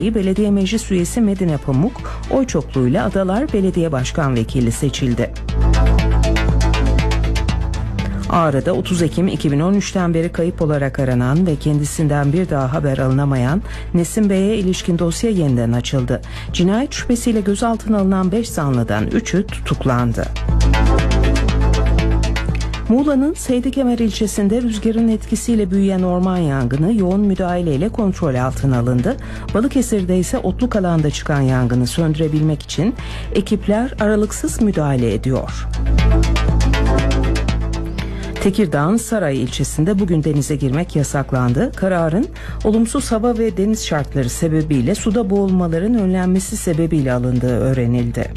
Belediye Meclis Üyesi Medine Pamuk oy çokluğuyla Adalar Belediye Başkan Vekili seçildi. Ağrı'da 30 Ekim 2013'ten beri kayıp olarak aranan ve kendisinden bir daha haber alınamayan Nesin Bey'e ilişkin dosya yeniden açıldı. Cinayet şüphesiyle gözaltına alınan 5 zanlıdan 3'ü tutuklandı. Muğla'nın Seydi-Kemer ilçesinde rüzgarın etkisiyle büyüyen orman yangını yoğun müdahaleyle kontrol altına alındı. Balıkesir'de ise otluk alanda çıkan yangını söndürebilmek için ekipler aralıksız müdahale ediyor. Tekirdağ'ın Saray ilçesinde bugün denize girmek yasaklandı. Kararın olumsuz hava ve deniz şartları sebebiyle suda boğulmaların önlenmesi sebebiyle alındığı öğrenildi.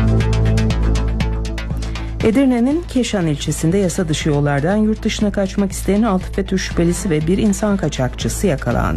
Edirne'nin Keşan ilçesinde yasa dışı yollardan yurt dışına kaçmak isteyen 6 FETÖ şüphelisi ve bir insan kaçakçısı yakalandı.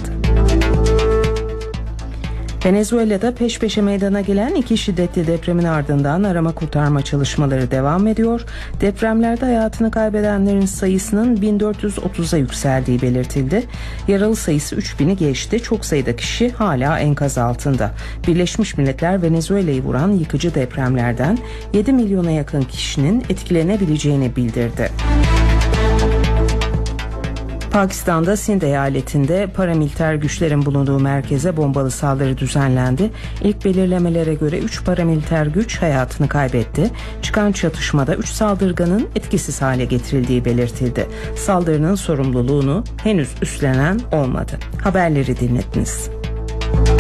Venezuela'da peş peşe meydana gelen 2 şiddetli depremin ardından arama kurtarma çalışmaları devam ediyor. Depremlerde hayatını kaybedenlerin sayısının 1430'a yükseldiği belirtildi. Yaralı sayısı 3000'i geçti. Çok sayıda kişi hala enkaz altında. Birleşmiş Milletler Venezuela'yı vuran yıkıcı depremlerden 7 milyona yakın kişinin etkilenebileceğini bildirdi. Pakistan'da Sind eyaletinde paramiliter güçlerin bulunduğu merkeze bombalı saldırı düzenlendi. İlk belirlemelere göre 3 paramiliter güç hayatını kaybetti. Çıkan çatışmada 3 saldırganın etkisiz hale getirildiği belirtildi. Saldırının sorumluluğunu henüz üstlenen olmadı. Haberleri dinlediniz.